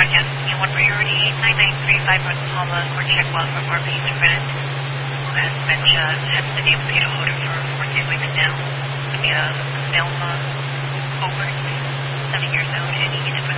Again, one priority, 9935 on Paula for check one from our base friend who has hasn't been able to get a hold of her for 2 weeks now. Selma Hobart, 7 years old, and he needs to